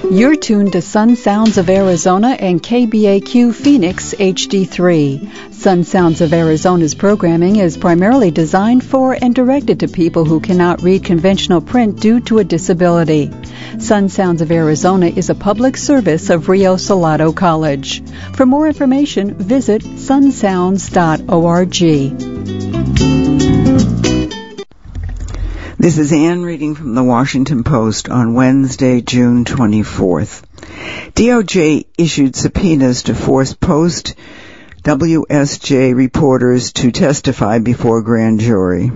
You're tuned to Sun Sounds of Arizona and KBAQ Phoenix HD3. Sun Sounds of Arizona's programming is primarily designed for and directed to people who cannot read conventional print due to a disability. Sun Sounds of Arizona is a public service of Rio Salado College. For more information, visit sunsounds.org. This is Ann reading from the Washington Post on Wednesday, June 24th. DOJ issued subpoenas to force post-WSJ reporters to testify before grand jury.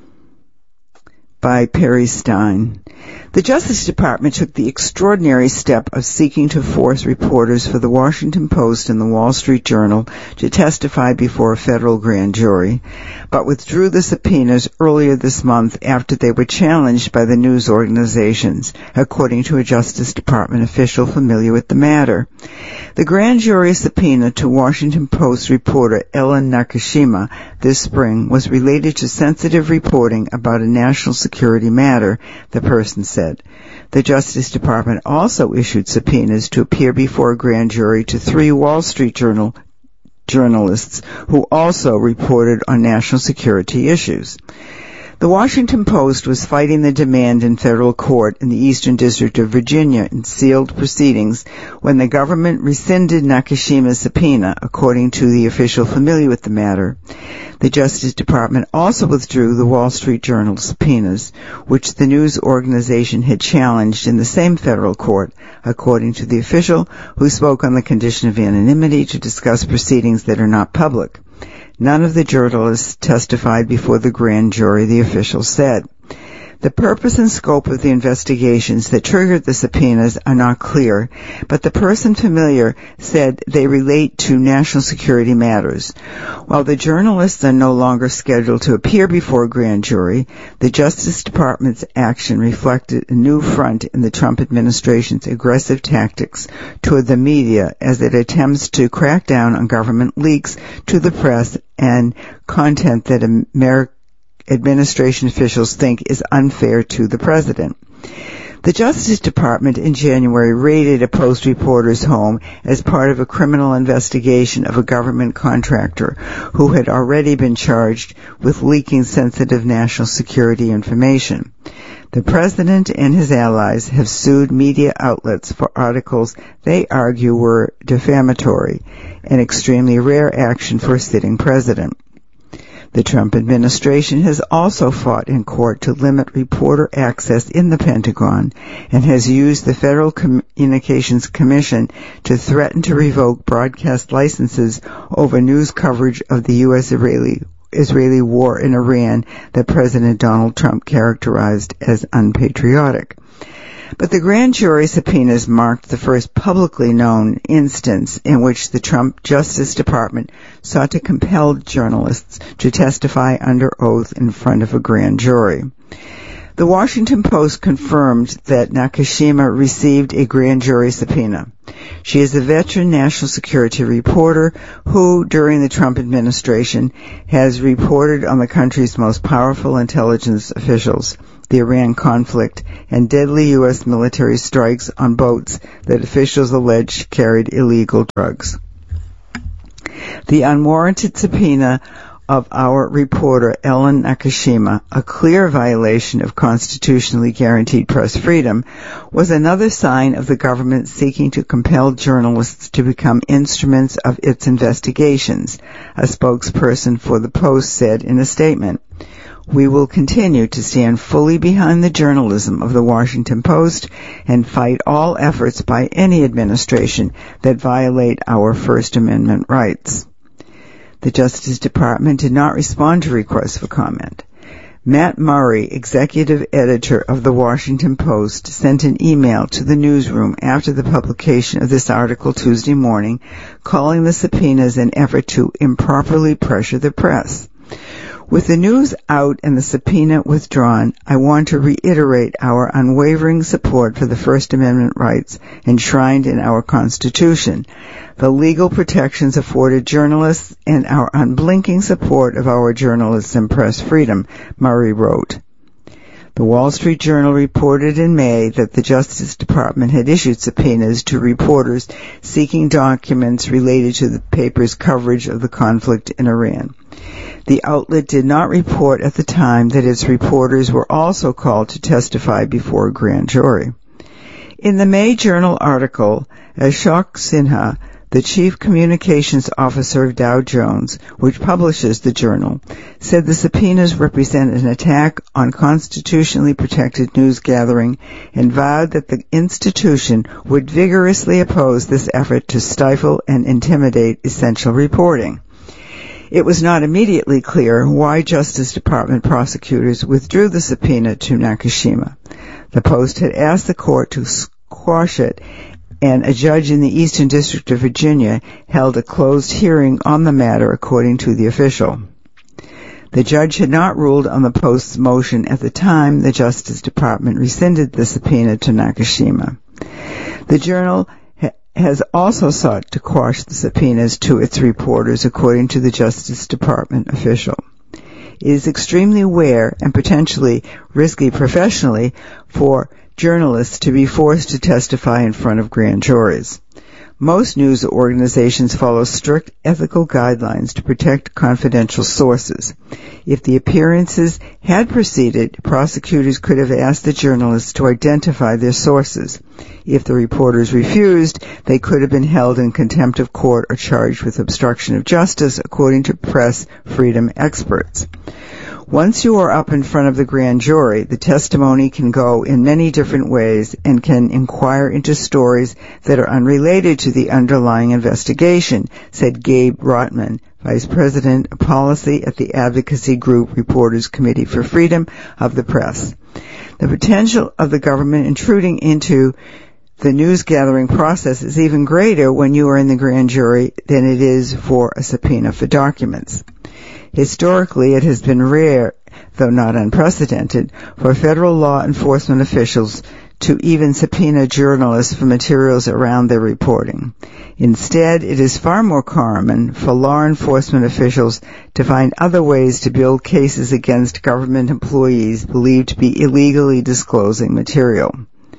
By Perry Stein. The Justice Department took the extraordinary step of seeking to force reporters for the Washington Post and the Wall Street Journal to testify before a federal grand jury, but withdrew the subpoenas earlier this month after they were challenged by the news organizations, according to a Justice Department official familiar with the matter. The grand jury subpoena to Washington Post reporter Ellen Nakashima this spring was related to sensitive reporting about a national security matter, the person said. The Justice Department also issued subpoenas to appear before a grand jury to 3 Wall Street Journal journalists who also reported on national security issues. The Washington Post was fighting the demand in federal court in the Eastern District of Virginia in sealed proceedings when the government rescinded Nakashima's subpoena, according to the official familiar with the matter. The Justice Department also withdrew the Wall Street Journal subpoenas, which the news organization had challenged in the same federal court, according to the official who spoke on the condition of anonymity to discuss proceedings that are not public. None of the journalists testified before the grand jury, the official said. The purpose and scope of the investigations that triggered the subpoenas are not clear, but the person familiar said they relate to national security matters. While the journalists are no longer scheduled to appear before a grand jury, the Justice Department's action reflected a new front in the Trump administration's aggressive tactics toward the media as it attempts to crack down on government leaks to the press and content that administration officials think is unfair to the president. The Justice Department in January raided a Post reporter's home as part of a criminal investigation of a government contractor who had already been charged with leaking sensitive national security information. The president and his allies have sued media outlets for articles they argue were defamatory, an extremely rare action for a sitting president. The Trump administration has also fought in court to limit reporter access in the Pentagon and has used the Federal Communications Commission to threaten to revoke broadcast licenses over news coverage of the U.S.-Israeli war in Iran that President Donald Trump characterized as unpatriotic. But the grand jury subpoenas marked the first publicly known instance in which the Trump Justice Department sought to compel journalists to testify under oath in front of a grand jury. The Washington Post confirmed that Nakashima received a grand jury subpoena. She is a veteran national security reporter who, during the Trump administration, has reported on the country's most powerful intelligence officials, the Iran conflict, and deadly U.S. military strikes on boats that officials allege carried illegal drugs. The unwarranted subpoena of our reporter Ellen Nakashima, a clear violation of constitutionally guaranteed press freedom, was another sign of the government seeking to compel journalists to become instruments of its investigations, a spokesperson for the Post said in a statement. We will continue to stand fully behind the journalism of the Washington Post and fight all efforts by any administration that violate our First Amendment rights. The Justice Department did not respond to requests for comment. Matt Murray, executive editor of the Washington Post, sent an email to the newsroom after the publication of this article Tuesday morning, calling the subpoenas an effort to improperly pressure the press. With the news out and the subpoena withdrawn, I want to reiterate our unwavering support for the First Amendment rights enshrined in our Constitution, the legal protections afforded journalists, and our unblinking support of our journalists and press freedom, Murray wrote. The Wall Street Journal reported in May that the Justice Department had issued subpoenas to reporters seeking documents related to the paper's coverage of the conflict in Iran. The outlet did not report at the time that its reporters were also called to testify before a grand jury. In the May Journal article, Ashok Sinha, the chief communications officer of Dow Jones, which publishes the journal, said the subpoenas represent an attack on constitutionally protected news gathering and vowed that the institution would vigorously oppose this effort to stifle and intimidate essential reporting. It was not immediately clear why Justice Department prosecutors withdrew the subpoena to Nakashima. The Post had asked the court to quash it, and a judge in the Eastern District of Virginia held a closed hearing on the matter, according to the official. The judge had not ruled on the Post's motion at the time the Justice Department rescinded the subpoena to Nakashima. The Journal has also sought to quash the subpoenas to its reporters, according to the Justice Department official. It is extremely rare and potentially risky professionally for journalists to be forced to testify in front of grand juries. Most news organizations follow strict ethical guidelines to protect confidential sources. If the appearances had proceeded, prosecutors could have asked the journalists to identify their sources. If the reporters refused, they could have been held in contempt of court or charged with obstruction of justice, according to press freedom experts. Once you are up in front of the grand jury, the testimony can go in many different ways and can inquire into stories that are unrelated to the underlying investigation, said Gabe Rotman, Vice President of Policy at the advocacy group Reporters Committee for Freedom of the Press. The potential of the government intruding into the news-gathering process is even greater when you are in the grand jury than it is for a subpoena for documents. Historically, it has been rare, though not unprecedented, for federal law enforcement officials to even subpoena journalists for materials around their reporting. Instead, it is far more common for law enforcement officials to find other ways to build cases against government employees believed to be illegally disclosing material.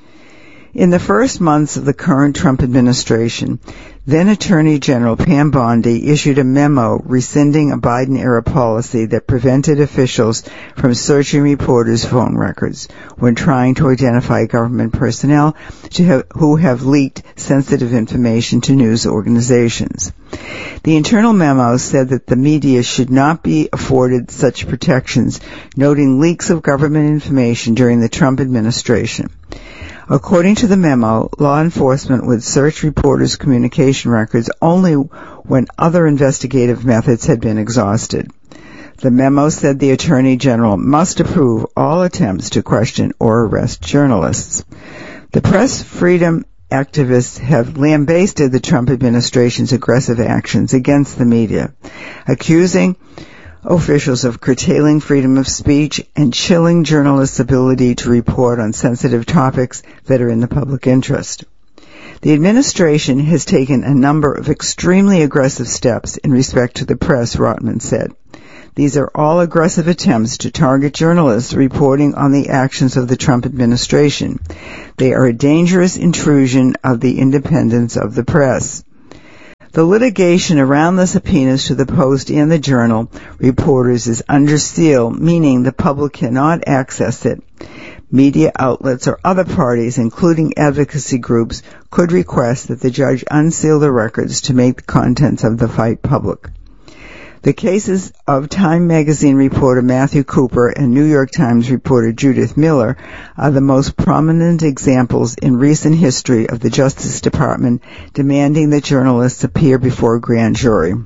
In the first months of the current Trump administration, then Attorney General Pam Bondi issued a memo rescinding a Biden-era policy that prevented officials from searching reporters' phone records when trying to identify government personnel who have leaked sensitive information to news organizations. The internal memo said that the media should not be afforded such protections, noting leaks of government information during the Trump administration. According to the memo, law enforcement would search reporters' communication records only when other investigative methods had been exhausted. The memo said the Attorney General must approve all attempts to question or arrest journalists. The press freedom activists have lambasted the Trump administration's aggressive actions against the media, accusing officials of curtailing freedom of speech and chilling journalists' ability to report on sensitive topics that are in the public interest. The administration has taken a number of extremely aggressive steps in respect to the press, Rotman said. These are all aggressive attempts to target journalists reporting on the actions of the Trump administration. They are a dangerous intrusion of the independence of the press. The litigation around the subpoenas to the Post and the Journal reporters is under seal, meaning the public cannot access it. Media outlets or other parties, including advocacy groups, could request that the judge unseal the records to make the contents of the fight public. The cases of Time magazine reporter Matthew Cooper and New York Times reporter Judith Miller are the most prominent examples in recent history of the Justice Department demanding that journalists appear before a grand jury.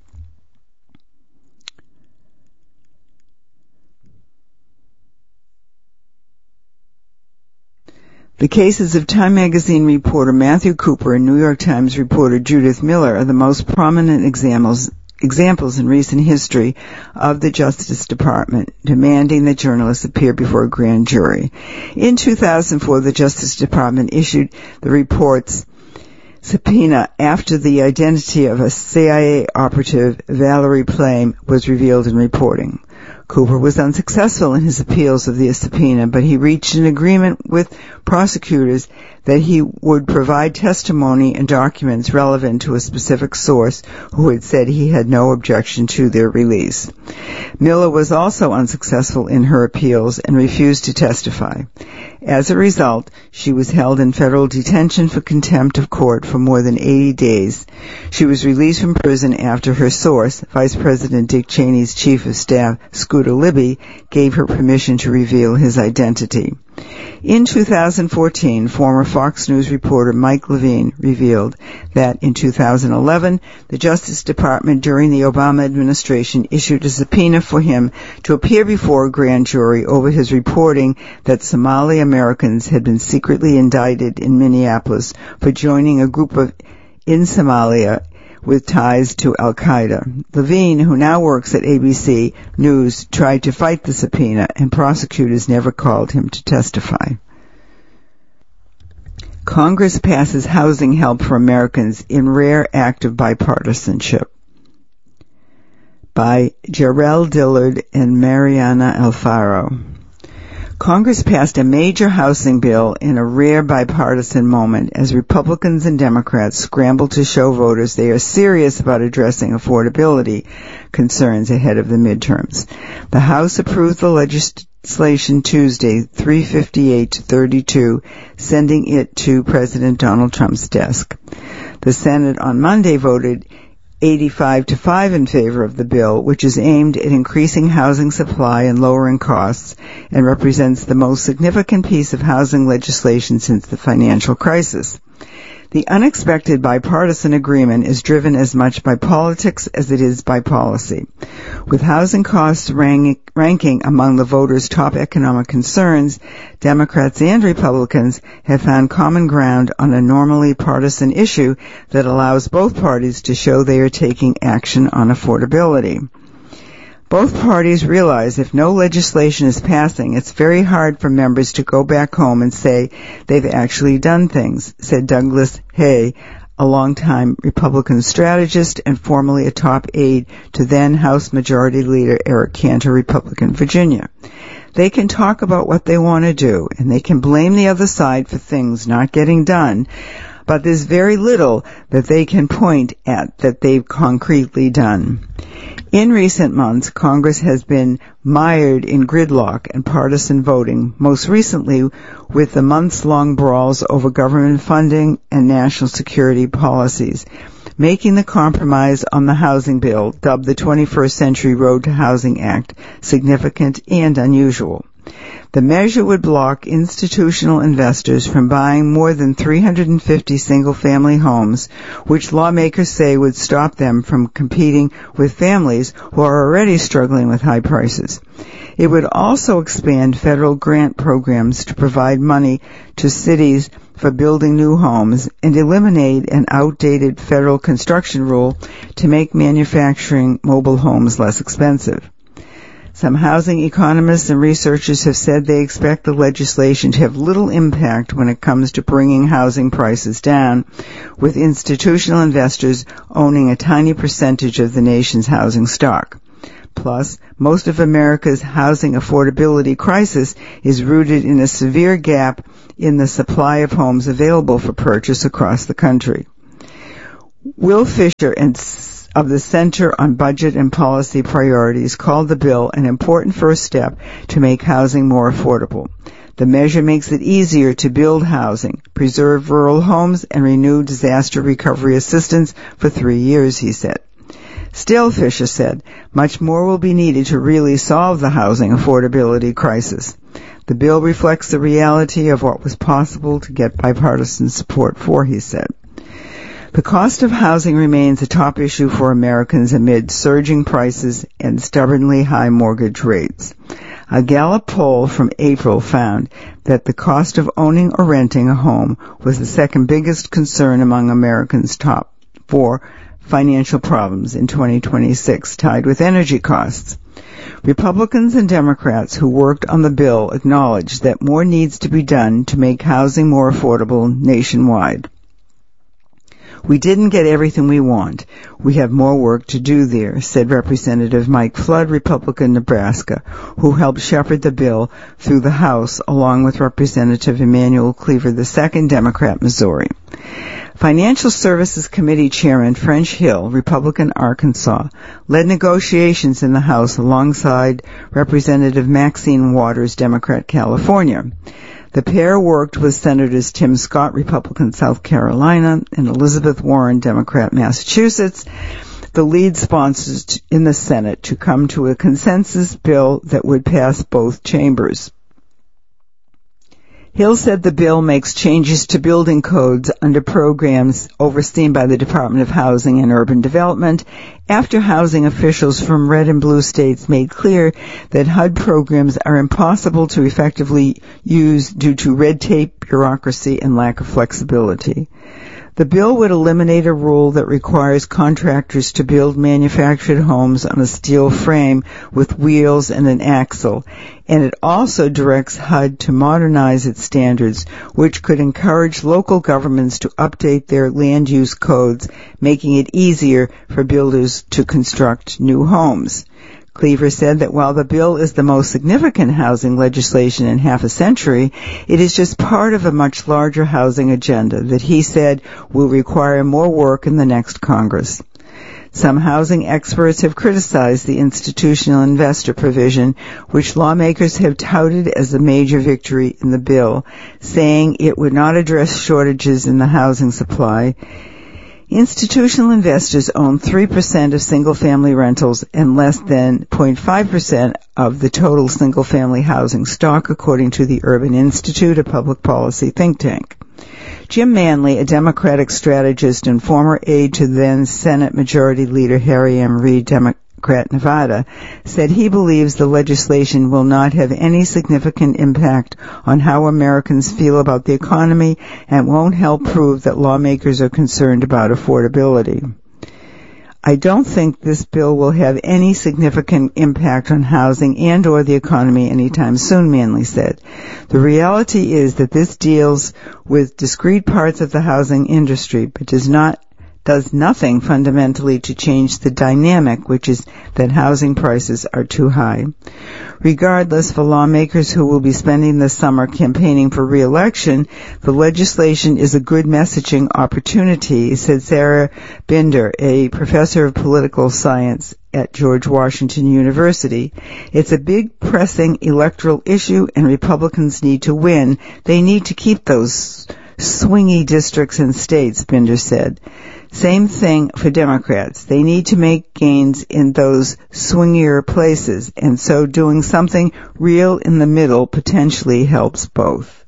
The cases of Time magazine reporter Matthew Cooper and New York Times reporter Judith Miller are the most prominent examples in recent history of the Justice Department demanding that journalists appear before a grand jury. In 2004, the Justice Department issued the report's subpoena after the identity of a CIA operative, Valerie Plame, was revealed in reporting. Cooper was unsuccessful in his appeals of the subpoena, but he reached an agreement with prosecutors that he would provide testimony and documents relevant to a specific source who had said he had no objection to their release. Miller was also unsuccessful in her appeals and refused to testify. As a result, she was held in federal detention for contempt of court for more than 80 days. She was released from prison after her source, Vice President Dick Cheney's chief of staff, Scooter Libby, gave her permission to reveal his identity. In 2014, former Fox News reporter Mike Levine revealed that in 2011, the Justice Department during the Obama administration issued a subpoena for him to appear before a grand jury over his reporting that Somali Americans had been secretly indicted in Minneapolis for joining a group in Somalia with ties to Al-Qaeda. Levine, who now works at ABC News, tried to fight the subpoena, and prosecutors never called him to testify. Congress passes housing help for Americans in rare act of bipartisanship. By Jarrell Dillard and Mariana Alfaro. Congress passed a major housing bill in a rare bipartisan moment as Republicans and Democrats scrambled to show voters they are serious about addressing affordability concerns ahead of the midterms. The House approved the legislation Tuesday, 358-32, sending it to President Donald Trump's desk. The Senate on Monday voted 85-5 in favor of the bill, which is aimed at increasing housing supply and lowering costs and represents the most significant piece of housing legislation since the financial crisis. The unexpected bipartisan agreement is driven as much by politics as it is by policy. With housing costs ranking among the voters' top economic concerns, Democrats and Republicans have found common ground on a normally partisan issue that allows both parties to show they are taking action on affordability. Both parties realize if no legislation is passing, it's very hard for members to go back home and say they've actually done things, said Douglas Hay, a longtime Republican strategist and formerly a top aide to then House Majority Leader Eric Cantor, Republican Virginia. They can talk about what they want to do, and they can blame the other side for things not getting done, but there's very little that they can point at that they've concretely done. In recent months, Congress has been mired in gridlock and partisan voting, most recently with the months-long brawls over government funding and national security policies, making the compromise on the housing bill, dubbed the 21st Century Road to Housing Act, significant and unusual. The measure would block institutional investors from buying more than 350 single-family homes, which lawmakers say would stop them from competing with families who are already struggling with high prices. It would also expand federal grant programs to provide money to cities for building new homes and eliminate an outdated federal construction rule to make manufacturing mobile homes less expensive. Some housing economists and researchers have said they expect the legislation to have little impact when it comes to bringing housing prices down, with institutional investors owning a tiny percentage of the nation's housing stock. Plus, most of America's housing affordability crisis is rooted in a severe gap in the supply of homes available for purchase across the country. Will Fisher of the Center on Budget and Policy Priorities called the bill an important first step to make housing more affordable. The measure makes it easier to build housing, preserve rural homes, and renew disaster recovery assistance for 3 years, he said. Still, Fisher said, much more will be needed to really solve the housing affordability crisis. The bill reflects the reality of what was possible to get bipartisan support for, he said. The cost of housing remains a top issue for Americans amid surging prices and stubbornly high mortgage rates. A Gallup poll from April found that the cost of owning or renting a home was the second biggest concern among Americans' top 4 financial problems in 2026, tied with energy costs. Republicans and Democrats who worked on the bill acknowledged that more needs to be done to make housing more affordable nationwide. We didn't get everything we want. We have more work to do there, said Representative Mike Flood, Republican, Nebraska, who helped shepherd the bill through the House along with Representative Emanuel Cleaver II, Democrat, Missouri. Financial Services Committee Chairman French Hill, Republican, Arkansas, led negotiations in the House alongside Representative Maxine Waters, Democrat, California. The pair worked with Senators Tim Scott, Republican, South Carolina, and Elizabeth Warren, Democrat, Massachusetts, the lead sponsors in the Senate, to come to a consensus bill that would pass both chambers. Hill said the bill makes changes to building codes under programs overseen by the Department of Housing and Urban Development after housing officials from red and blue states made clear that HUD programs are impossible to effectively use due to red tape, bureaucracy, and lack of flexibility. The bill would eliminate a rule that requires contractors to build manufactured homes on a steel frame with wheels and an axle, and it also directs HUD to modernize its standards, which could encourage local governments to update their land use codes, making it easier for builders to construct new homes. Cleaver said that while the bill is the most significant housing legislation in half a century, it is just part of a much larger housing agenda that he said will require more work in the next Congress. Some housing experts have criticized the institutional investor provision, which lawmakers have touted as a major victory in the bill, saying it would not address shortages in the housing supply. Institutional investors own 3% of single-family rentals and less than 0.5% of the total single-family housing stock, according to the Urban Institute, a public policy think tank. Jim Manley, a Democratic strategist and former aide to then Senate Majority Leader Harry M. Reid, Democrat, Nevada, said he believes the legislation will not have any significant impact on how Americans feel about the economy and won't help prove that lawmakers are concerned about affordability. I don't think this bill will have any significant impact on housing and or the economy anytime soon, Manley said. The reality is that this deals with discrete parts of the housing industry, but does nothing fundamentally to change the dynamic, which is that housing prices are too high. Regardless, for lawmakers who will be spending the summer campaigning for re-election, the legislation is a good messaging opportunity, said Sarah Binder, a professor of political science at George Washington University. It's a big, pressing electoral issue, and Republicans need to win. They need to keep those swingy districts and states, Binder said. Same thing for Democrats. They need to make gains in those swingier places, and so doing something real in the middle potentially helps both.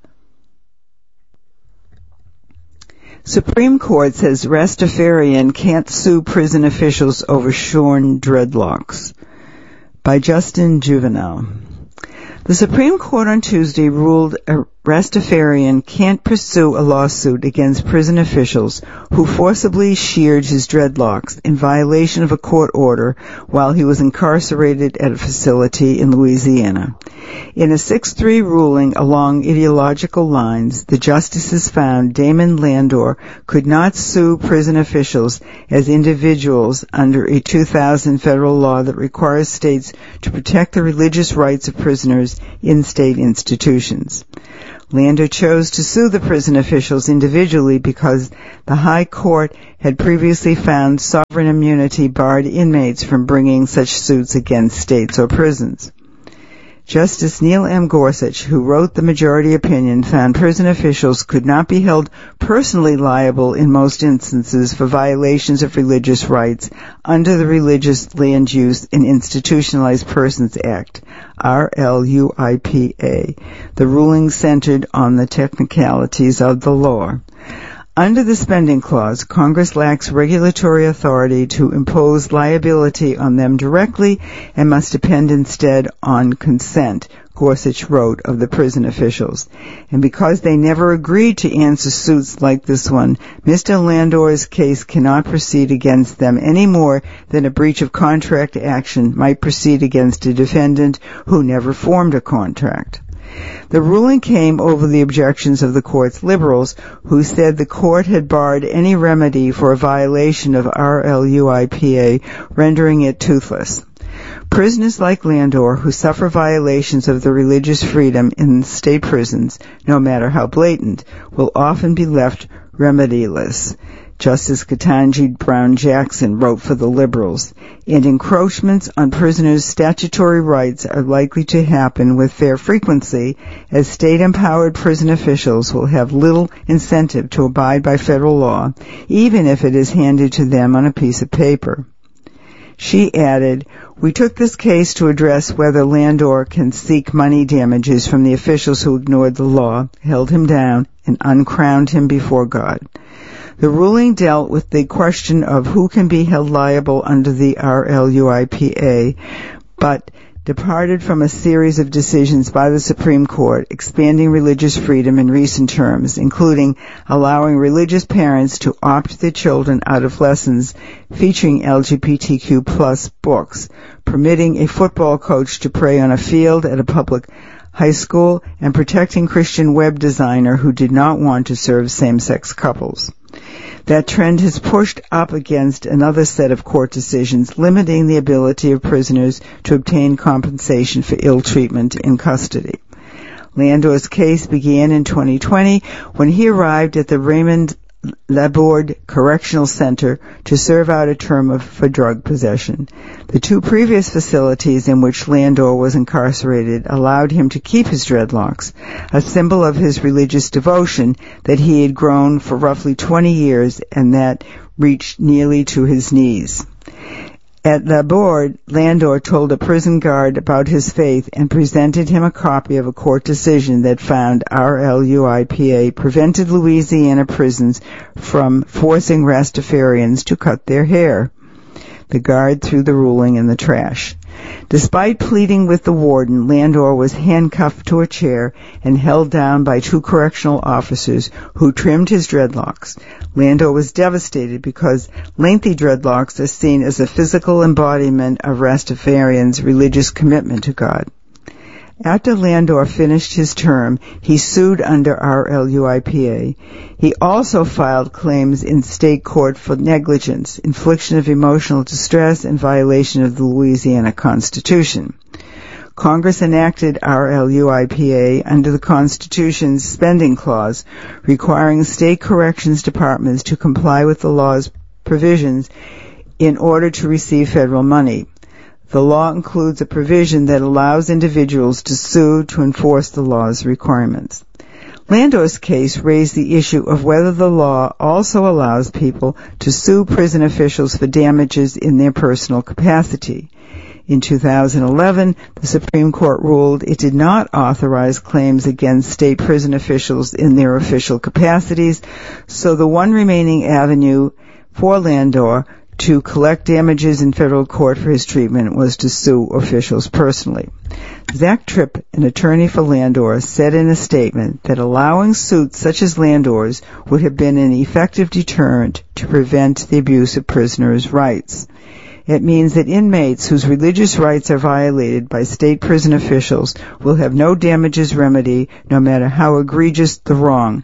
Supreme Court says Rastafarian can't sue prison officials over shorn dreadlocks. By Justin Juvenile. The Supreme Court on Tuesday ruled a Rastafarian can't pursue a lawsuit against prison officials who forcibly sheared his dreadlocks in violation of a court order while he was incarcerated at a facility in Louisiana. In a 6-3 ruling along ideological lines, the justices found Damon Landor could not sue prison officials as individuals under a 2000 federal law that requires states to protect the religious rights of prisoners in state institutions. Landor chose to sue the prison officials individually because the High Court had previously found sovereign immunity barred inmates from bringing such suits against states or prisons. Justice Neil M. Gorsuch, who wrote the majority opinion, found prison officials could not be held personally liable in most instances for violations of religious rights under the Religious Land Use and Institutionalized Persons Act, RLUIPA. The ruling centered on the technicalities of the law. Under the spending clause, Congress lacks regulatory authority to impose liability on them directly and must depend instead on consent, Gorsuch wrote of the prison officials. And because they never agreed to answer suits like this one, Mr. Landor's case cannot proceed against them any more than a breach of contract action might proceed against a defendant who never formed a contract. The ruling came over the objections of the court's liberals, who said the court had barred any remedy for a violation of RLUIPA, rendering it toothless. Prisoners like Landor who suffer violations of their religious freedom in state prisons, no matter how blatant, will often be left remediless. Justice Ketanji Brown Jackson wrote for the liberals, and encroachments on prisoners' statutory rights are likely to happen with fair frequency, as state-empowered prison officials will have little incentive to abide by federal law, even if it is handed to them on a piece of paper. She added, "We took this case to address whether Landor can seek money damages from the officials who ignored the law, held him down, and uncrowned him before God. The ruling dealt with the question of who can be held liable under the RLUIPA, but departed from a series of decisions by the Supreme Court expanding religious freedom in recent terms, including allowing religious parents to opt their children out of lessons featuring LGBTQ plus books, permitting a football coach to pray on a field at a public high school, and protecting Christian web designer who did not want to serve same-sex couples. That trend has pushed up against another set of court decisions limiting the ability of prisoners to obtain compensation for ill treatment in custody. Landor's case began in 2020 when he arrived at the Raymond Laborde Correctional Center to serve out a term for drug possession. The two previous facilities in which Landor was incarcerated allowed him to keep his dreadlocks, a symbol of his religious devotion that he had grown for roughly 20 years and that reached nearly to his knees. At Laborde, Landor told a prison guard about his faith and presented him a copy of a court decision that found RLUIPA prevented Louisiana prisons from forcing Rastafarians to cut their hair. The guard threw the ruling in the trash. Despite pleading with the warden, Landor was handcuffed to a chair and held down by two correctional officers who trimmed his dreadlocks. Landor was devastated because lengthy dreadlocks are seen as a physical embodiment of Rastafarians' religious commitment to God. After Landor finished his term, he sued under RLUIPA. He also filed claims in state court for negligence, infliction of emotional distress, and violation of the Louisiana Constitution. Congress enacted RLUIPA under the Constitution's spending clause, requiring state corrections departments to comply with the law's provisions in order to receive federal money. The law includes a provision that allows individuals to sue to enforce the law's requirements. Landor's case raised the issue of whether the law also allows people to sue prison officials for damages in their personal capacity. In 2011, the Supreme Court ruled it did not authorize claims against state prison officials in their official capacities, so the one remaining avenue for Landor to collect damages in federal court for his treatment was to sue officials personally. Zach Tripp, an attorney for Landor, said in a statement that allowing suits such as Landor's would have been an effective deterrent to prevent the abuse of prisoners' rights. It means that inmates whose religious rights are violated by state prison officials will have no damages remedy, no matter how egregious the wrong,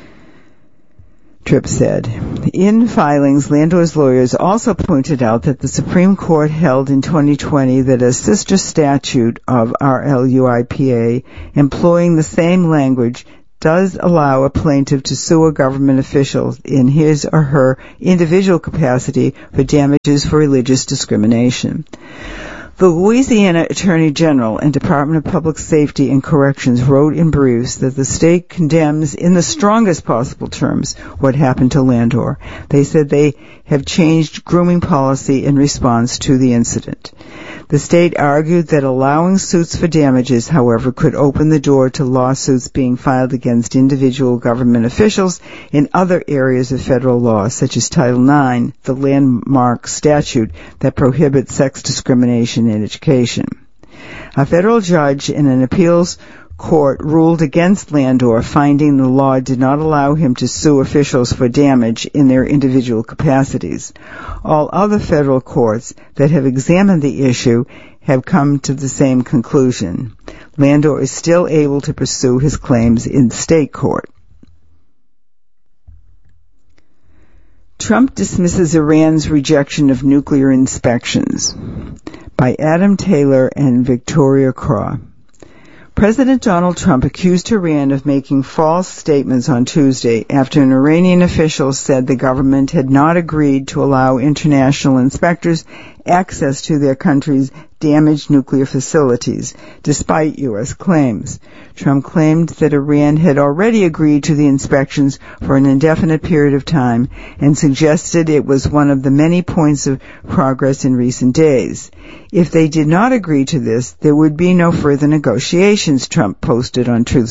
Tripp said. In filings, Landor's lawyers also pointed out that the Supreme Court held in 2020 that a sister statute of RLUIPA employing the same language does allow a plaintiff to sue a government official in his or her individual capacity for damages for religious discrimination. The Louisiana Attorney General and Department of Public Safety and Corrections wrote in briefs that the state condemns in the strongest possible terms what happened to Landor. They said they have changed grooming policy in response to the incident. The state argued that allowing suits for damages, however, could open the door to lawsuits being filed against individual government officials in other areas of federal law, such as Title IX, the landmark statute that prohibits sex discrimination in education. A federal judge in an appeals court ruled against Landor, finding the law did not allow him to sue officials for damage in their individual capacities. All other federal courts that have examined the issue have come to the same conclusion. Landor is still able to pursue his claims in state court. Trump dismisses Iran's rejection of nuclear inspections, by Adam Taylor and Victoria Craw. President Donald Trump accused Iran of making false statements on Tuesday after an Iranian official said the government had not agreed to allow international inspectors access to their country's damaged nuclear facilities, despite U.S. claims. Trump claimed that Iran had already agreed to the inspections for an indefinite period of time and suggested it was one of the many points of progress in recent days. If they did not agree to this, there would be no further negotiations, Trump posted on Truth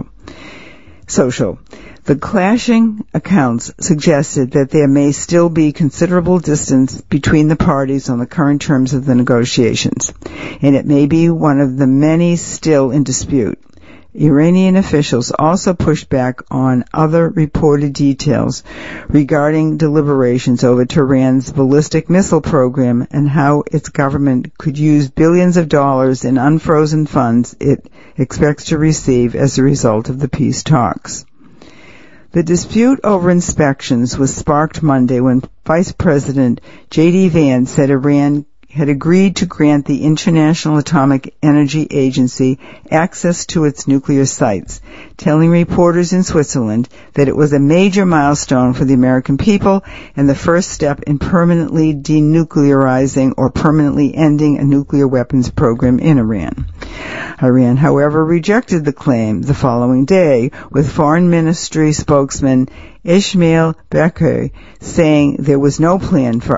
Social. The clashing accounts suggested that there may still be considerable distance between the parties on the current terms of the negotiations, and it may be one of the many still in dispute. Iranian officials also pushed back on other reported details regarding deliberations over Tehran's ballistic missile program and how its government could use billions of dollars in unfrozen funds it expects to receive as a result of the peace talks. The dispute over inspections was sparked Monday when Vice President J.D. Vance said Iran had agreed to grant the International Atomic Energy Agency access to its nuclear sites, telling reporters in Switzerland that it was a major milestone for the American people and the first step in permanently denuclearizing or permanently ending a nuclear weapons program in Iran. Iran, however, rejected the claim the following day, with Foreign Ministry spokesman Ismail Baqir saying there was no plan for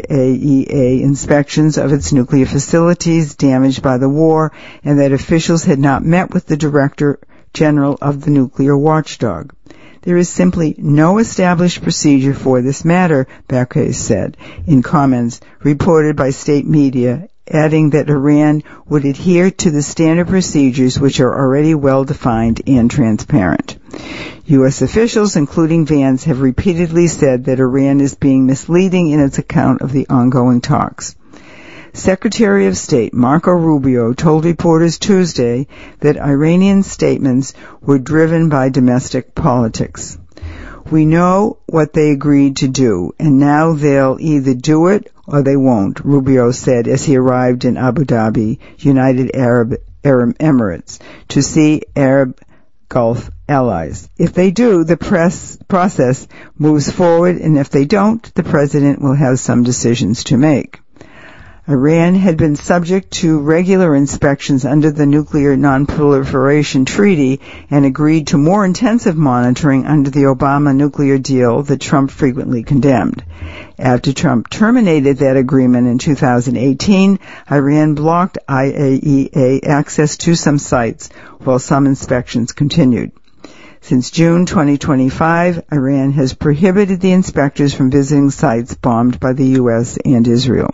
IAEA inspections of its nuclear facilities damaged by the war and that officials had not met with the Director General of the nuclear watchdog. There is simply no established procedure for this matter, Baqir said in comments reported by state media, adding that Iran would adhere to the standard procedures which are already well defined and transparent. U.S. officials, including Vance, have repeatedly said that Iran is being misleading in its account of the ongoing talks. Secretary of State Marco Rubio told reporters Tuesday that Iranian statements were driven by domestic politics. We know what they agreed to do, and now they'll either do it or they won't, Rubio said as he arrived in Abu Dhabi, United Arab Emirates, to see Arab Gulf allies. If they do, the process moves forward, and if they don't, the president will have some decisions to make. Iran had been subject to regular inspections under the Nuclear Non-Proliferation Treaty and agreed to more intensive monitoring under the Obama nuclear deal that Trump frequently condemned. After Trump terminated that agreement in 2018, Iran blocked IAEA access to some sites while some inspections continued. Since June 2025, Iran has prohibited the inspectors from visiting sites bombed by the U.S. and Israel.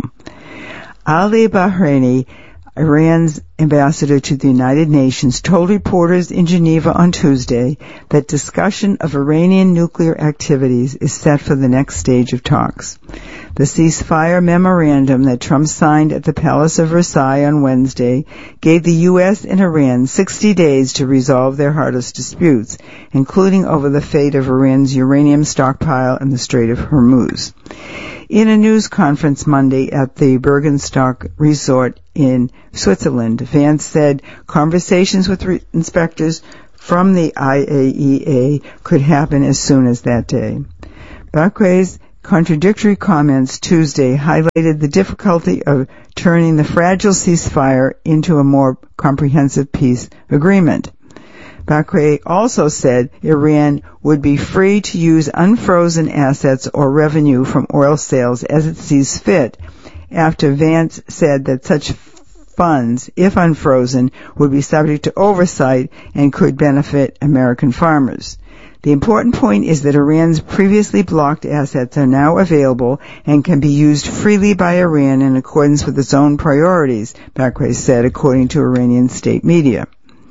Ali Bahraini, Iran's ambassador to the United Nations, told reporters in Geneva on Tuesday that discussion of Iranian nuclear activities is set for the next stage of talks. The ceasefire memorandum that Trump signed at the Palace of Versailles on Wednesday gave the U.S. and Iran 60 days to resolve their hardest disputes, including over the fate of Iran's uranium stockpile in the Strait of Hormuz. In a news conference Monday at the Bergenstock Resort in Switzerland, Vance said conversations with inspectors from the IAEA could happen as soon as that day. Baqir's contradictory comments Tuesday highlighted the difficulty of turning the fragile ceasefire into a more comprehensive peace agreement. Baqir also said Iran would be free to use unfrozen assets or revenue from oil sales as it sees fit, after Vance said that such funds, if unfrozen, would be subject to oversight and could benefit American farmers. The important point is that Iran's previously blocked assets are now available and can be used freely by Iran in accordance with its own priorities, Baqir said, according to Iranian state media.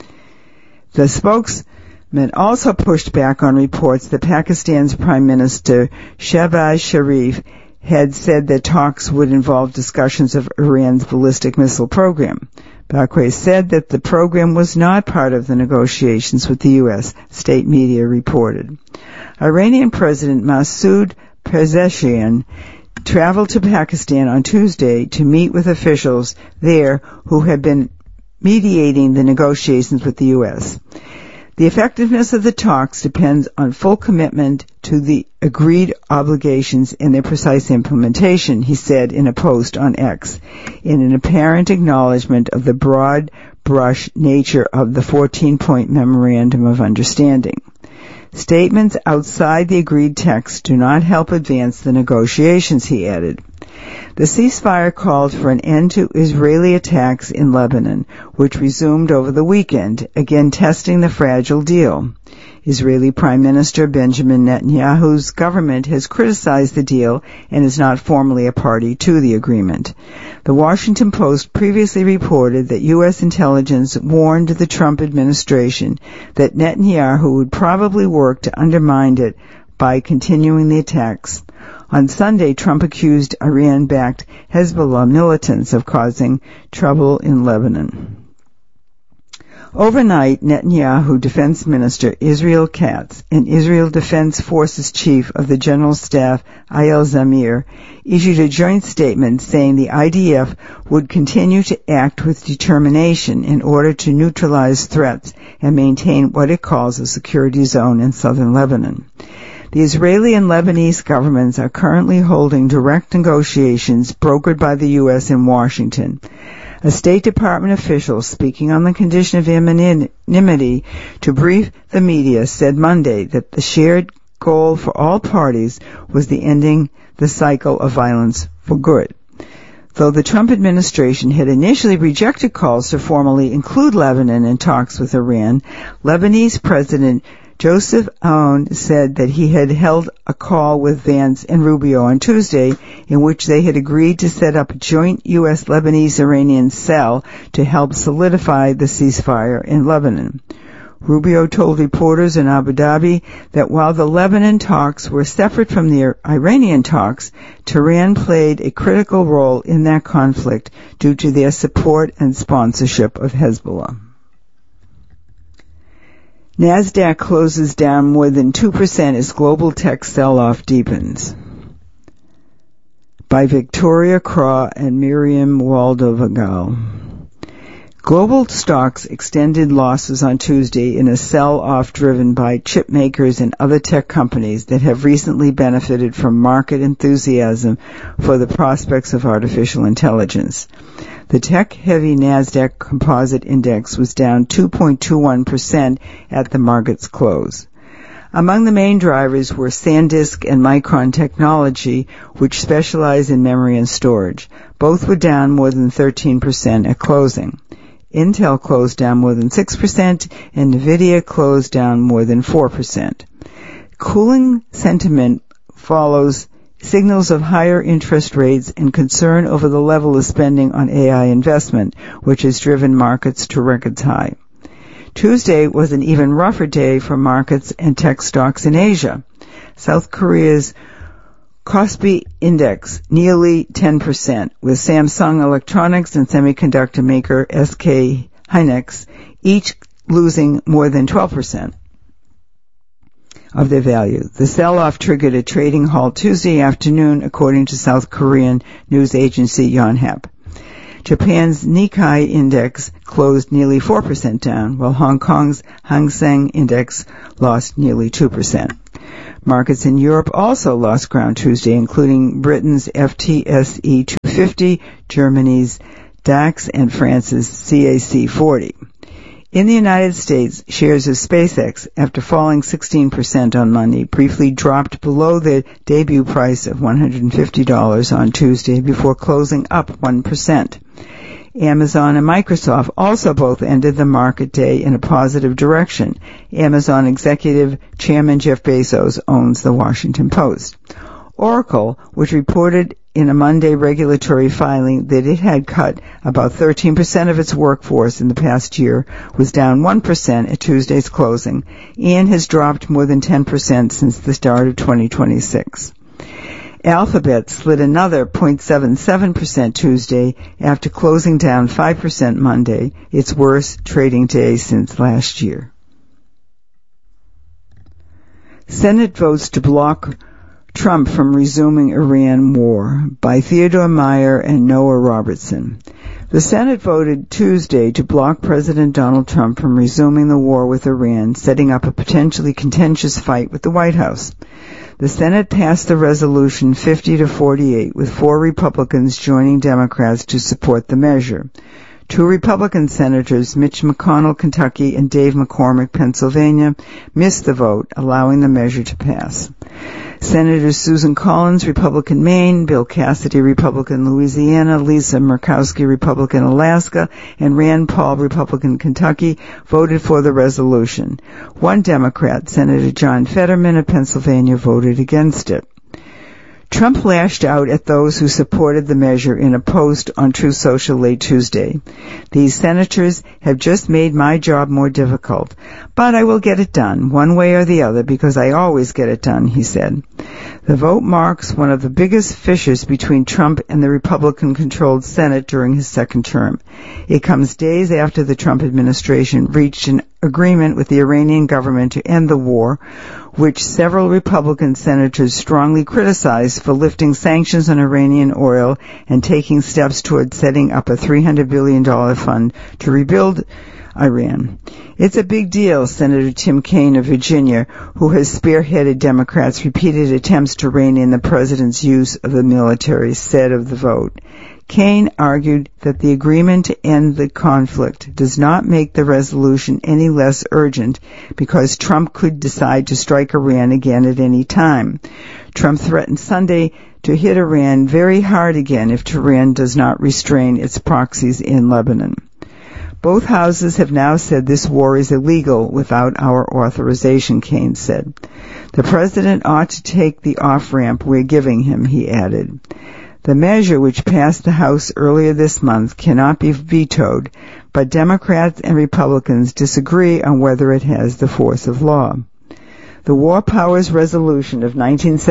The spokesman also pushed back on reports that Pakistan's Prime Minister Shehbaz Sharif had said that talks would involve discussions of Iran's ballistic missile program. Baquer said that the program was not part of the negotiations with the U.S., state media reported. Iranian President Masoud Pezeshkian traveled to Pakistan on Tuesday to meet with officials there who had been mediating the negotiations with the U.S. The effectiveness of the talks depends on full commitment to the agreed obligations and their precise implementation, he said in a post on X, in an apparent acknowledgement of the broad brush nature of the 14-point Memorandum of Understanding. Statements outside the agreed text do not help advance the negotiations, he added. The ceasefire called for an end to Israeli attacks in Lebanon, which resumed over the weekend, again testing the fragile deal. Israeli Prime Minister Benjamin Netanyahu's government has criticized the deal and is not formally a party to the agreement. The Washington Post previously reported that U.S. intelligence warned the Trump administration that Netanyahu would probably work to undermine it by continuing the attacks. On Sunday, Trump accused Iran-backed Hezbollah militants of causing trouble in Lebanon. Overnight, Netanyahu Defense Minister Israel Katz and Israel Defense Forces Chief of the General Staff Eyal Zamir issued a joint statement saying the IDF would continue to act with determination in order to neutralize threats and maintain what it calls a security zone in southern Lebanon. The Israeli and Lebanese governments are currently holding direct negotiations brokered by the U.S. in Washington. A State Department official speaking on the condition of anonymity to brief the media said Monday that the shared goal for all parties was the ending the cycle of violence for good. Though the Trump administration had initially rejected calls to formally include Lebanon in talks with Iran, Lebanese President Joseph Aoun said that he had held a call with Vance and Rubio on Tuesday in which they had agreed to set up a joint U.S. Lebanese-Iranian cell to help solidify the ceasefire in Lebanon. Rubio told reporters in Abu Dhabi that while the Lebanon talks were separate from the Iranian talks, Tehran played a critical role in that conflict due to their support and sponsorship of Hezbollah. NASDAQ closes down more than 2% as global tech sell-off deepens. By Victoria Craw and Miriam Waldovagal. Global stocks extended losses on Tuesday in a sell-off driven by chip makers and other tech companies that have recently benefited from market enthusiasm for the prospects of artificial intelligence. The tech-heavy NASDAQ Composite Index was down 2.21% at the market's close. Among the main drivers were SanDisk and Micron Technology, which specialize in memory and storage. Both were down more than 13% at closing. Intel closed down more than 6%, and NVIDIA closed down more than 4%. Cooling sentiment follows signals of higher interest rates and concern over the level of spending on AI investment, which has driven markets to records high. Tuesday was an even rougher day for markets and tech stocks in Asia. South Korea's Kospi Index nearly 10%, with Samsung Electronics and semiconductor maker SK Hynix each losing more than 12% of their value. The sell-off triggered a trading halt Tuesday afternoon, according to South Korean news agency Yonhap. Japan's Nikkei Index closed nearly 4% down, while Hong Kong's Hang Seng Index lost nearly 2%. Markets in Europe also lost ground Tuesday, including Britain's FTSE 250, Germany's DAX, and France's CAC 40. In the United States, shares of SpaceX, after falling 16% on Monday, briefly dropped below their debut price of $150 on Tuesday before closing up 1%. Amazon and Microsoft also both ended the market day in a positive direction. Amazon executive chairman Jeff Bezos owns the Washington Post. Oracle, which reported in a Monday regulatory filing that it had cut about 13% of its workforce in the past year, was down 1% at Tuesday's closing and has dropped more than 10% since the start of 2026. Alphabet slid another 0.77% Tuesday after closing down 5% Monday, its worst trading day since last year. Senate votes to block Trump from resuming Iran war by Theodore Meyer and Noah Robertson. The Senate voted Tuesday to block President Donald Trump from resuming the war with Iran, setting up a potentially contentious fight with the White House. The Senate passed the resolution 50-48, with 4 Republicans joining Democrats to support the measure. 2 Republican senators, Mitch McConnell, Kentucky, and Dave McCormick, Pennsylvania, missed the vote, allowing the measure to pass. Senators Susan Collins, Republican Maine, Bill Cassidy, Republican Louisiana, Lisa Murkowski, Republican Alaska, and Rand Paul, Republican Kentucky, voted for the resolution. 1 Democrat, Senator John Fetterman of Pennsylvania, voted against it. Trump lashed out at those who supported the measure in a post on Truth Social late Tuesday. These senators have just made my job more difficult, but I will get it done, one way or the other, because I always get it done, he said. The vote marks one of the biggest fissures between Trump and the Republican-controlled Senate during his second term. It comes days after the Trump administration reached an agreement with the Iranian government to end the war, which several Republican senators strongly criticized for lifting sanctions on Iranian oil and taking steps toward setting up a $300 billion fund to rebuild Iran. It's a big deal, Senator Tim Kaine of Virginia, who has spearheaded Democrats' repeated attempts to rein in the president's use of the military, said of the vote. Kaine argued that the agreement to end the conflict does not make the resolution any less urgent because Trump could decide to strike Iran again at any time. Trump threatened Sunday to hit Iran very hard again if Tehran does not restrain its proxies in Lebanon. Both houses have now said this war is illegal without our authorization, Kaine said. The president ought to take the off-ramp we're giving him, he added. The measure, which passed the House earlier this month, cannot be vetoed, but Democrats and Republicans disagree on whether it has the force of law. The War Powers Resolution of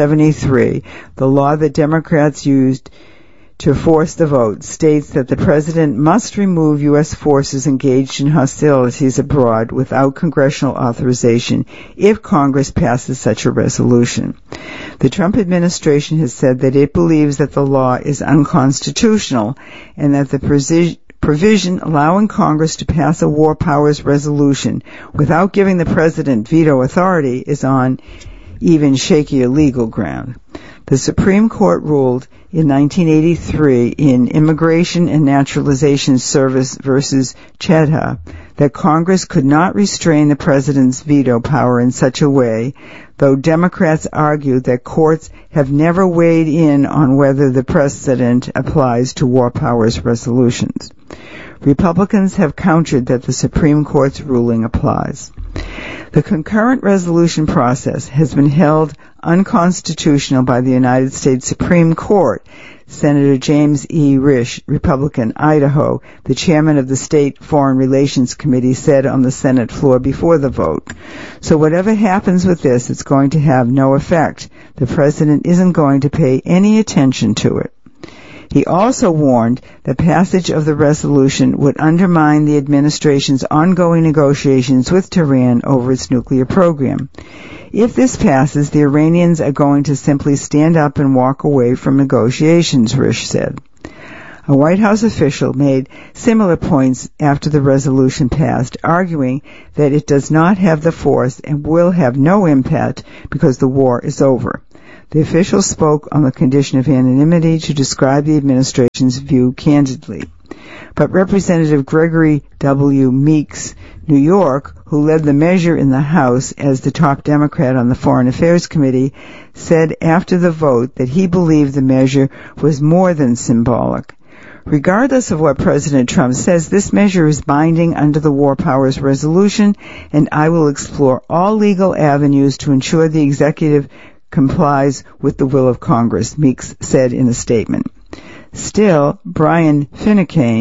1973, the law that Democrats used to force the vote, states that the president must remove U.S. forces engaged in hostilities abroad without congressional authorization if Congress passes such a resolution. The Trump administration has said that it believes that the law is unconstitutional and that the provision allowing Congress to pass a war powers resolution without giving the president veto authority is on even shakier legal ground. The Supreme Court ruled in 1983 in Immigration and Naturalization Service versus Chedha that Congress could not restrain the president's veto power in such a way, though Democrats argue that courts have never weighed in on whether the precedent applies to war powers resolutions. Republicans have countered that the Supreme Court's ruling applies. The concurrent resolution process has been held unconstitutional by the United States Supreme Court, Senator James E. Risch, Republican, Idaho, the chairman of the State Foreign Relations Committee, said on the Senate floor before the vote. So whatever happens with this, it's going to have no effect. The president isn't going to pay any attention to it. He also warned that passage of the resolution would undermine the administration's ongoing negotiations with Tehran over its nuclear program. If this passes, the Iranians are going to simply stand up and walk away from negotiations, Risch said. A White House official made similar points after the resolution passed, arguing that it does not have the force and will have no impact because the war is over. The official spoke on the condition of anonymity to describe the administration's view candidly. But Representative Gregory W. Meeks, New York, who led the measure in the House as the top Democrat on the Foreign Affairs Committee, said after the vote that he believed the measure was more than symbolic. Regardless of what President Trump says, this measure is binding under the War Powers Resolution, and I will explore all legal avenues to ensure the executive complies with the will of Congress, Meeks said in a statement. Still, Brian Finucane,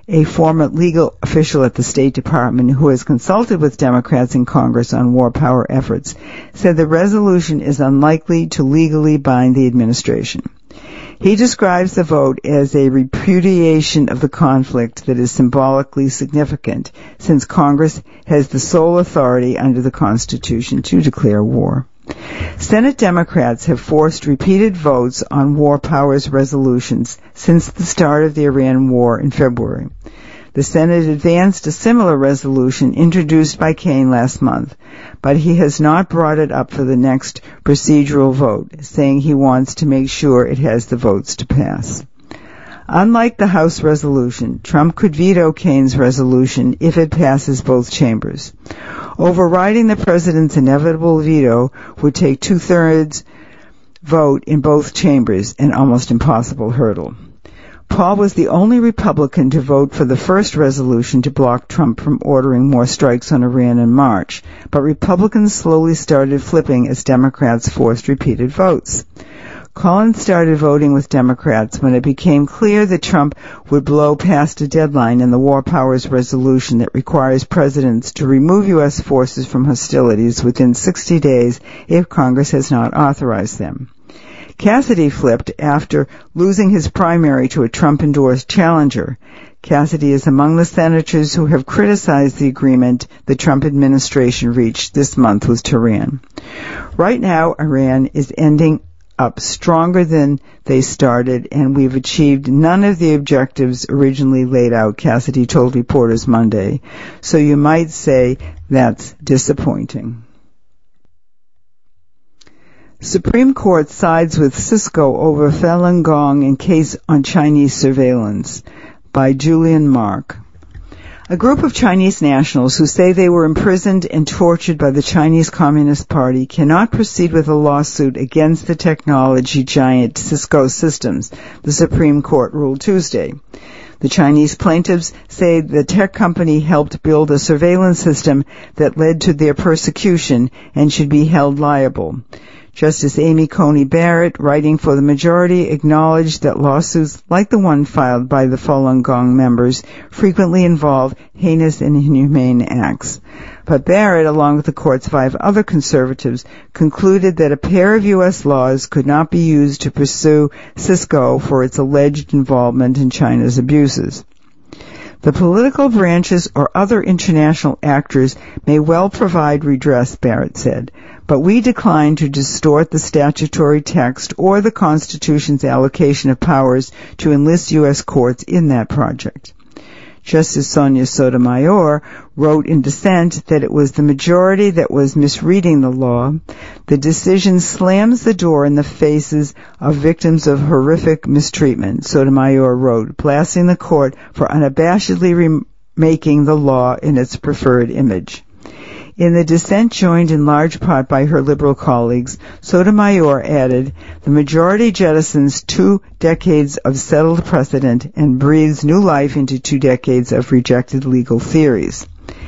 A former legal official at the State Department who has consulted with Democrats in Congress on war power efforts said the resolution is unlikely to legally bind the administration. He describes the vote as a repudiation of the conflict that is symbolically significant, since Congress has the sole authority under the Constitution to declare war. Senate Democrats have forced repeated votes on war powers resolutions since the start of the Iran war in February. The Senate advanced a similar resolution introduced by Kaine last month, but he has not brought it up for the next procedural vote, saying he wants to make sure it has the votes to pass. Unlike the House resolution, Trump could veto Kaine's resolution if it passes both chambers. Overriding the president's inevitable veto would take 2/3 vote in both chambers, an almost impossible hurdle. Paul was the only Republican to vote for the first resolution to block Trump from ordering more strikes on Iran in March, but Republicans slowly started flipping as Democrats forced repeated votes. Collins started voting with Democrats when it became clear that Trump would blow past a deadline in the War Powers Resolution that requires presidents to remove U.S. forces from hostilities within 60 days if Congress has not authorized them. Cassidy flipped after losing his primary to a Trump-endorsed challenger. Cassidy is among the senators who have criticized the agreement the Trump administration reached this month with Tehran. Right now, Iran is ending up stronger than they started, and we've achieved none of the objectives originally laid out, Cassidy told reporters Monday. So you might say that's disappointing. Supreme Court sides with Cisco over Falun Gong in case on Chinese surveillance, by Julian Mark. A group of Chinese nationals who say they were imprisoned and tortured by the Chinese Communist Party cannot proceed with a lawsuit against the technology giant Cisco Systems, the Supreme Court ruled Tuesday. The Chinese plaintiffs say the tech company helped build a surveillance system that led to their persecution and should be held liable. Justice Amy Coney Barrett, writing for the majority, acknowledged that lawsuits like the one filed by the Falun Gong members frequently involve heinous and inhumane acts. But Barrett, along with the court's 5 other conservatives, concluded that a pair of U.S. laws could not be used to pursue Cisco for its alleged involvement in China's abuses. The political branches or other international actors may well provide redress, Barrett said, but we decline to distort the statutory text or the Constitution's allocation of powers to enlist U.S. courts in that project. Justice Sonia Sotomayor wrote in dissent that it was the majority that was misreading the law. The decision slams the door in the faces of victims of horrific mistreatment, Sotomayor wrote, blasting the court for unabashedly remaking the law in its preferred image. In the dissent joined in large part by her liberal colleagues, Sotomayor added, the majority jettisons 2 decades of settled precedent and breathes new life into 2 decades of rejected legal theories.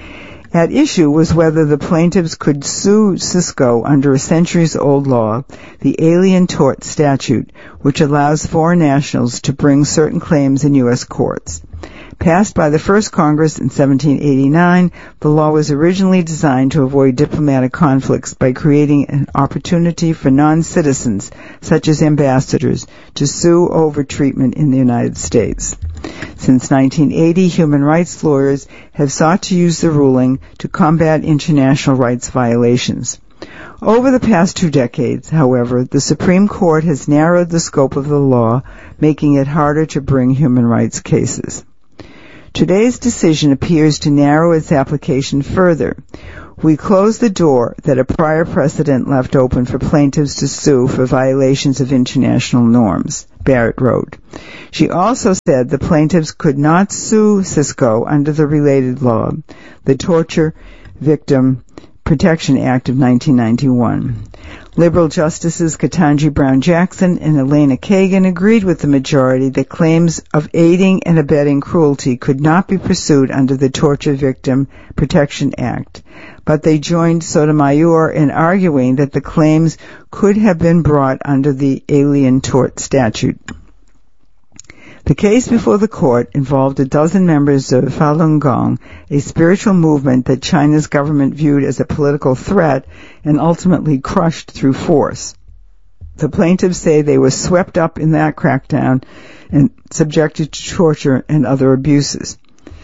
At issue was whether the plaintiffs could sue Cisco under a centuries-old law, the Alien Tort Statute, which allows foreign nationals to bring certain claims in U.S. courts. Passed by the first Congress in 1789, the law was originally designed to avoid diplomatic conflicts by creating an opportunity for non-citizens, such as ambassadors, to sue over treatment in the United States. Since 1980, human rights lawyers have sought to use the ruling to combat international rights violations. Over the past 2 decades, however, the Supreme Court has narrowed the scope of the law, making it harder to bring human rights cases. Today's decision appears to narrow its application further. We close the door that a prior precedent left open for plaintiffs to sue for violations of international norms, Barrett wrote. She also said the plaintiffs could not sue Cisco under the related law, the Torture Victim Protection Act of 1991. Liberal Justices Ketanji Brown Jackson and Elena Kagan agreed with the majority that claims of aiding and abetting cruelty could not be pursued under the Torture Victim Protection Act, but they joined Sotomayor in arguing that the claims could have been brought under the Alien Tort Statute. The case before the court involved a dozen members of Falun Gong, a spiritual movement that China's government viewed as a political threat and ultimately crushed through force. The plaintiffs say they were swept up in that crackdown and subjected to torture and other abuses.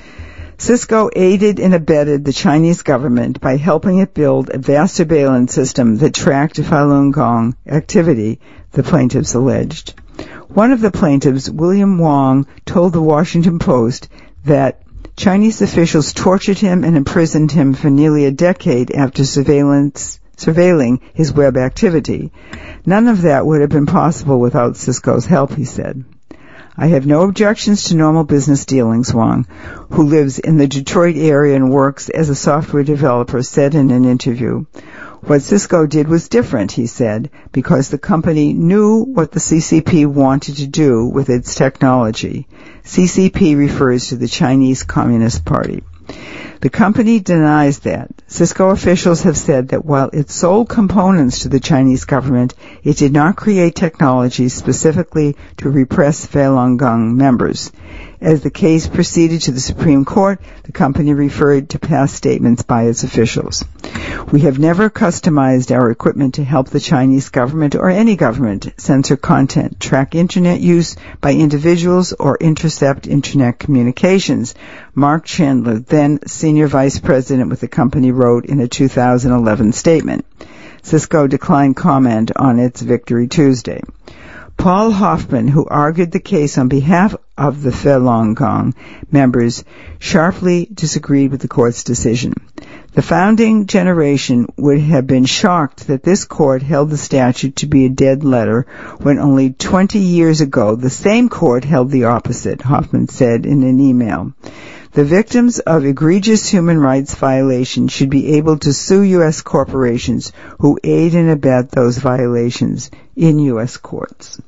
Cisco aided and abetted the Chinese government by helping it build a vast surveillance system that tracked Falun Gong activity, the plaintiffs alleged. One of the plaintiffs, William Wong, told the Washington Post that Chinese officials tortured him and imprisoned him for nearly a decade after surveilling his web activity. None of that would have been possible without Cisco's help, he said. I have no objections to normal business dealings, Wong, who lives in the Detroit area and works as a software developer, said in an interview. What Cisco did was different, he said, because the company knew what the CCP wanted to do with its technology. CCP refers to the Chinese Communist Party. The company denies that. Cisco officials have said that while it sold components to the Chinese government, it did not create technology specifically to repress Falun Gong members. As the case proceeded to the Supreme Court, the company referred to past statements by its officials. We have never customized our equipment to help the Chinese government or any government censor content, track Internet use by individuals, or intercept Internet communications, Mark Chandler, then senior vice president with the company, wrote in a 2011 statement. Cisco declined comment on its Victory Tuesday. Paul Hoffman, who argued the case on behalf of the Falun Gong members, sharply disagreed with the court's decision. The founding generation would have been shocked that this court held the statute to be a dead letter when only 20 years ago the same court held the opposite, Hoffman said in an email. The victims of egregious human rights violations should be able to sue U.S. corporations who aid and abet those violations in U.S. courts.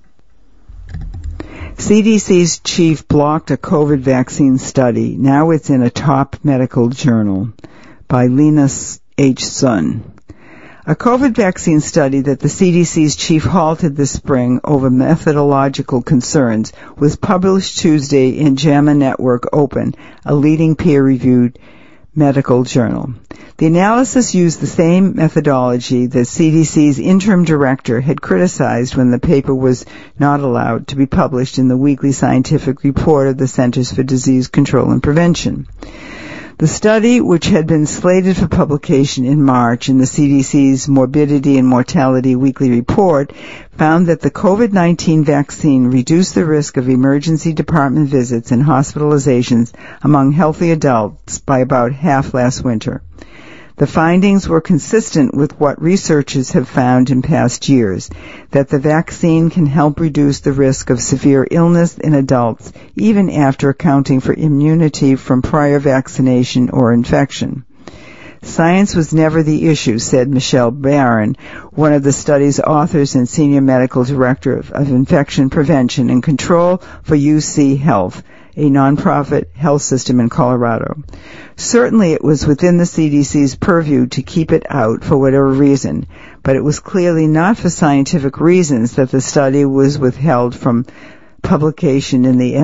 CDC's chief blocked a COVID vaccine study. Now it's in a top medical journal, by Lena H. Sun. A COVID vaccine study that the CDC's chief halted this spring over methodological concerns was published Tuesday in JAMA Network Open, a leading peer-reviewed medical journal. The analysis used the same methodology that CDC's interim director had criticized when the paper was not allowed to be published in the weekly scientific report of the Centers for Disease Control and Prevention. The study, which had been slated for publication in March in the CDC's Morbidity and Mortality Weekly Report, found that the COVID-19 vaccine reduced the risk of emergency department visits and hospitalizations among healthy adults by about half last winter. The findings were consistent with what researchers have found in past years, that the vaccine can help reduce the risk of severe illness in adults, even after accounting for immunity from prior vaccination or infection. Science was never the issue, said Michelle Barron, one of the study's authors and senior medical director of infection prevention and control for UC Health, a nonprofit health system in Colorado. Certainly it was within the CDC's purview to keep it out for whatever reason, but it was clearly not for scientific reasons that the study was withheld from publication in the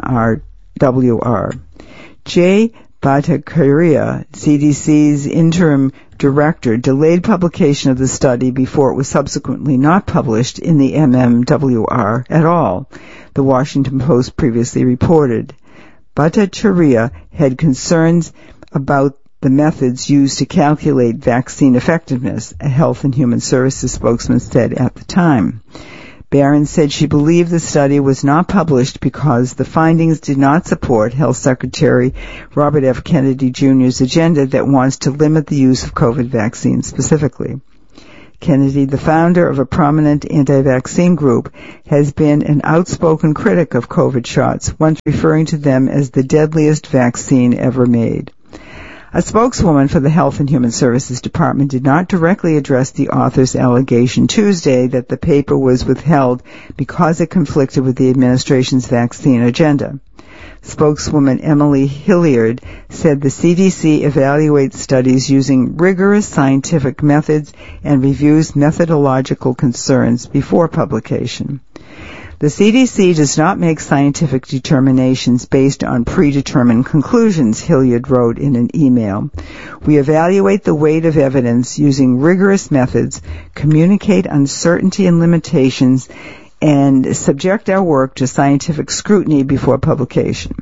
MMRWR. Jay Bhattacharya, CDC's interim director, delayed publication of the study before it was subsequently not published in the MMWR at all, the Washington Post previously reported. Bhattacharya had concerns about the methods used to calculate vaccine effectiveness, a Health and Human Services spokesman said at the time. Barron said she believed the study was not published because the findings did not support Health Secretary Robert F. Kennedy Jr.'s agenda that wants to limit the use of COVID vaccines specifically. Kennedy, the founder of a prominent anti-vaccine group, has been an outspoken critic of COVID shots, once referring to them as the deadliest vaccine ever made. A spokeswoman for the Health and Human Services Department did not directly address the author's allegation Tuesday that the paper was withheld because it conflicted with the administration's vaccine agenda. Spokeswoman Emily Hilliard said the CDC evaluates studies using rigorous scientific methods and reviews methodological concerns before publication. The CDC does not make scientific determinations based on predetermined conclusions, Hilliard wrote in an email. We evaluate the weight of evidence using rigorous methods, communicate uncertainty and limitations, and subject our work to scientific scrutiny before publication.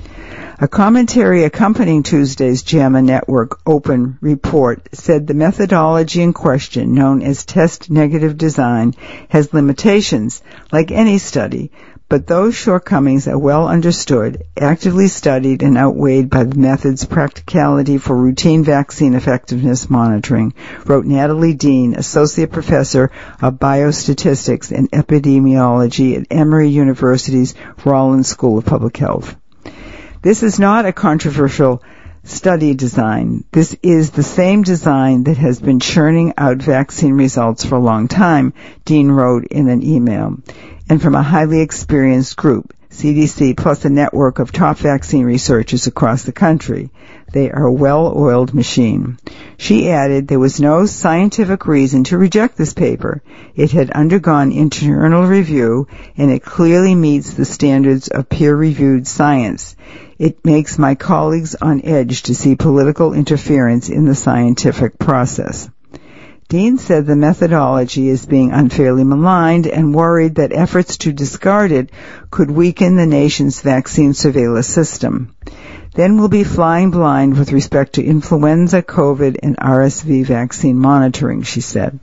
A commentary accompanying Tuesday's JAMA Network Open report said the methodology in question, known as test negative design, has limitations, like any study, but those shortcomings are well understood, actively studied, and outweighed by the method's practicality for routine vaccine effectiveness monitoring, wrote Natalie Dean, Associate Professor of Biostatistics and Epidemiology at Emory University's Rollins School of Public Health. This is not a controversial study design. This is the same design that has been churning out vaccine results for a long time, Dean wrote in an email, and from a highly experienced group, CDC, plus a network of top vaccine researchers across the country. They are a well-oiled machine. She added there was no scientific reason to reject this paper. It had undergone internal review, and it clearly meets the standards of peer-reviewed science. It makes my colleagues on edge to see political interference in the scientific process. Dean said the methodology is being unfairly maligned and worried that efforts to discard it could weaken the nation's vaccine surveillance system. Then we'll be flying blind with respect to influenza, COVID, and RSV vaccine monitoring, she said.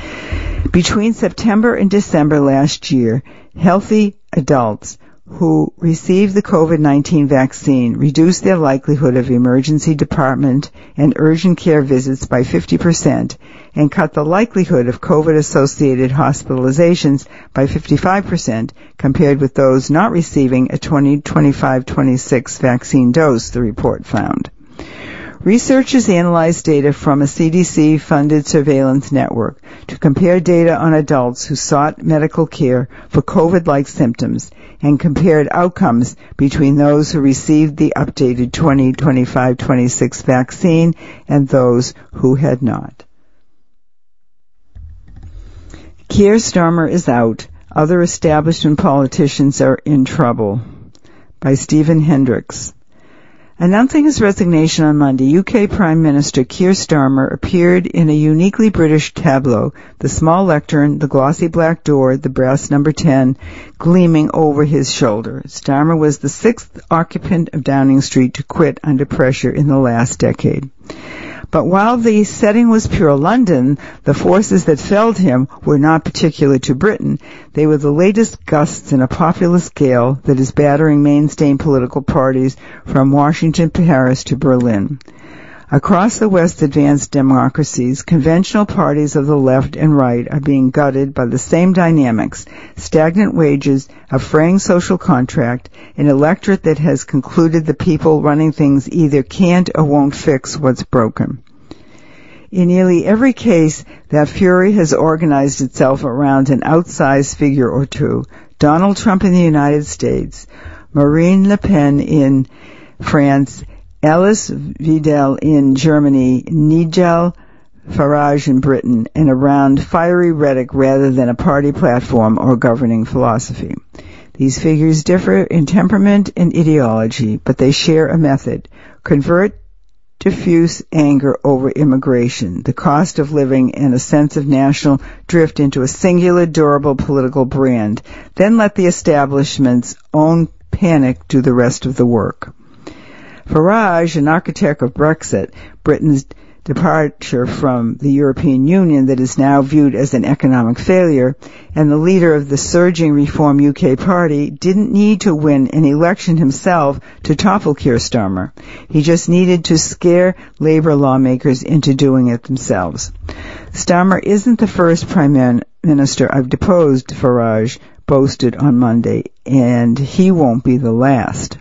Between September and December last year, healthy adults who received the COVID-19 vaccine reduced their likelihood of emergency department and urgent care visits by 50% and cut the likelihood of COVID-associated hospitalizations by 55% compared with those not receiving a 20-25-26 vaccine dose, the report found. Researchers analyzed data from a CDC-funded surveillance network to compare data on adults who sought medical care for COVID-like symptoms and compared outcomes between those who received the updated 20-25-26 vaccine and those who had not. Keir Starmer is out. Other establishment politicians are in trouble. By Stephen Hendricks. Announcing his resignation on Monday, UK Prime Minister Keir Starmer appeared in a uniquely British tableau, the small lectern, the glossy black door, the brass number 10, gleaming over his shoulder. Starmer was the sixth occupant of Downing Street to quit under pressure in the last decade. But while the setting was pure London, the forces that felled him were not particular to Britain. They were the latest gusts in a populist gale that is battering mainstream political parties from Washington, Paris to Berlin. Across the West's advanced democracies, conventional parties of the left and right are being gutted by the same dynamics: stagnant wages, a fraying social contract, an electorate that has concluded the people running things either can't or won't fix what's broken. In nearly every case, that fury has organized itself around an outsized figure or two: Donald Trump in the United States, Marine Le Pen in France, Alice Weidel in Germany, Nigel Farage in Britain, and around fiery rhetoric rather than a party platform or governing philosophy. These figures differ in temperament and ideology, but they share a method: convert diffuse anger over immigration, the cost of living, and a sense of national drift into a singular, durable political brand, then let the establishment's own panic do the rest of the work. Farage, an architect of Brexit, Britain's departure from the European Union that is now viewed as an economic failure, and the leader of the surging Reform UK party, didn't need to win an election himself to topple Keir Starmer. He just needed to scare Labour lawmakers into doing it themselves. Starmer isn't the first Prime Minister I've deposed, Farage boasted on Monday, and he won't be the last.